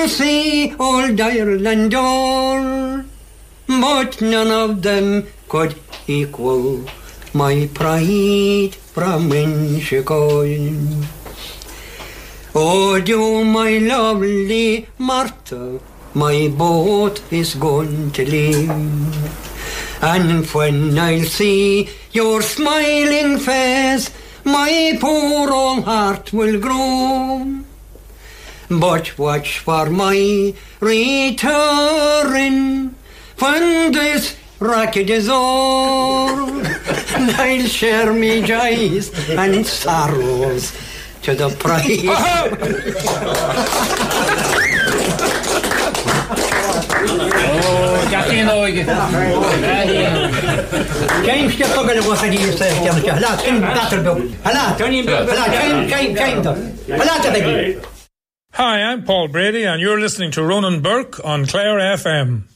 to see old Ireland all, but none of them could equal my pride from Inchicoin. Oh, you, my lovely Martha, my boat is going to leave, and when I'll see your smiling face, my poor old heart will grow. But watch for my return when this racket is o'er, and I'll share me joys and sorrows to the price. James, get up and what you say, Hala, Kim Batterbill. Hi, I'm Paul Brady, and you're listening to Ronan Burke on Clare FM.